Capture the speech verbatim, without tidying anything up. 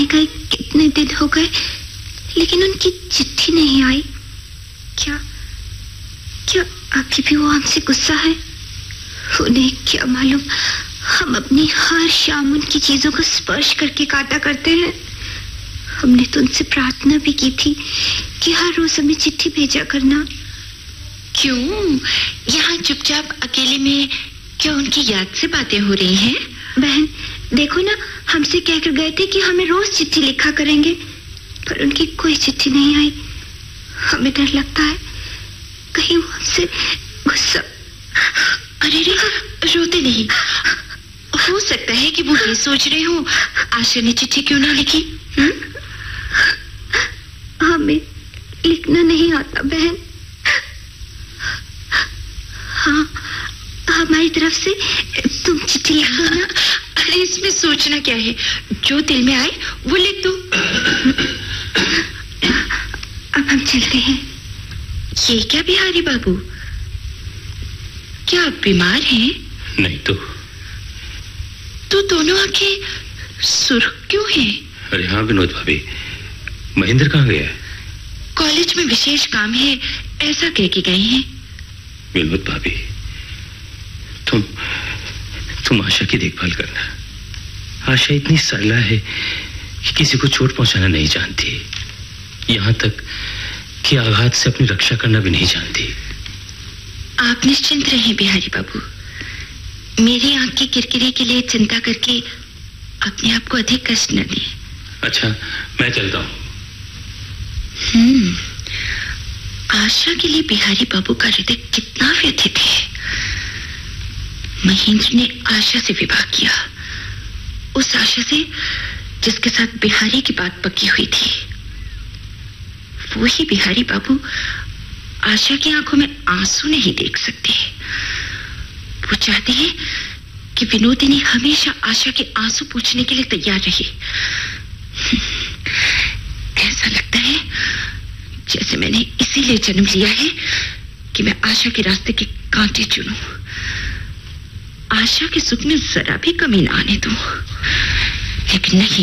गए कितने दिन हो गए, लेकिन उनकी चिट्ठी नहीं आई। क्या क्या अभी भी वो हमसे गुस्सा है? उन्हें क्या मालूम, हम अपनी हर शाम उनकी चीजों को स्पर्श करके काटा करते हैं। हमने तो उनसे प्रार्थना भी की थी कि हर रोज हमें चिट्ठी भेजा करना। क्यों यहाँ चुपचाप अकेले में क्या उनकी याद से बातें हो रही हैं? बहन देखो ना, हमसे कहकर गए थे कि हमें रोज चिट्ठी लिखा करेंगे, पर उनकी कोई चिट्ठी नहीं आई। हमें डर लगता है कहीं वो हमसे गुस्सा। अरे रे, रोते नहीं। हो सकता है कि वो ये सोच रहे हो आशा ने चिट्ठी क्यों नहीं लिखी। हुँ? हमें लिखना नहीं आता बहन। हाँ, हमारी तरफ से तुम चिट्ठी लिख दो ना। अरे इसमें सोचना क्या है, जो दिल में आए वो लिख दो। अब हम चलते हैं। ये क्या बिहारी बाबू, क्या आप बीमार हैं? नहीं तो तो दोनों आंखें सुर्ख क्यों हैं? अरे हाँ विनोद भाभी, महेंद्र कहाँ गया है? कॉलेज में विशेष काम है ऐसा कह के गए हैं। विनोद भाभी, तुम तुम आशा की देखभाल करना। आशा इतनी सरला है कि किसी को चोट पहुंचाना नहीं जानती, यहाँ तक कि आघात से अपनी रक्षा करना भी नहीं जानती। आप निश्चिंत रहें बिहारी बाबू, मेरी आंख की किरकिरे के लिए चिंता करके अपने आप को अधिक कष्ट न दें। अच्छा, मैं चलता हूँ। हम्म, आशा के लिए बिहारी बाबू का हृदय कितना व्यथित है। महेंद्र ने आशा से विवाह किया, उस आशा से जिसके साथ बिहारी की बात पक्की हुई थी। वो ही बिहारी बाबू आशा की आंखों में आंसू नहीं देख सकते। वो चाहते हैं कि विनोदिनी हमेशा आशा के आंसू पूछने के लिए तैयार रहे। ऐसा लगता है जैसे मैंने इसीलिए जन्म लिया है कि मैं आशा के रास्ते के कांटे चुनूं, आशा के सुख में जरा भी कमी ना आने दूं। लेकिन नहीं,